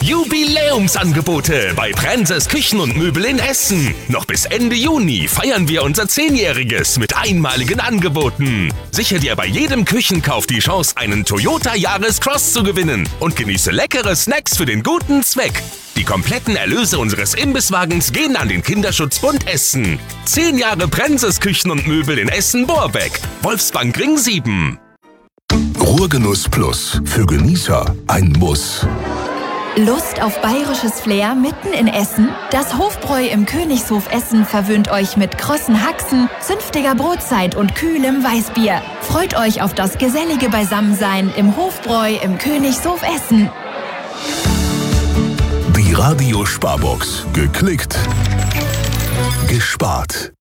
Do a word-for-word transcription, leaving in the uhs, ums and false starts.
Jubiläumsangebote bei Prenses Küchen und Möbel in Essen. Noch bis Ende Juni feiern wir unser Zehnjähriges mit einmaligen Angeboten. Sichere dir bei jedem Küchenkauf die Chance, einen Toyota Yaris Cross zu gewinnen und genieße leckere Snacks für den guten Zweck. Die kompletten Erlöse unseres Imbisswagens gehen an den Kinderschutzbund Essen. Zehn Jahre Prenses Küchen und Möbel in Essen-Borbeck. Wolfsbankring sieben. Ruhrgenuss Plus. Für Genießer ein Muss. Lust auf bayerisches Flair mitten in Essen? Das Hofbräu im Königshof Essen verwöhnt euch mit krossen Haxen, zünftiger Brotzeit und kühlem Weißbier. Freut euch auf das gesellige Beisammensein im Hofbräu im Königshof Essen. Die Radio Sparbox. Geklickt. Gespart.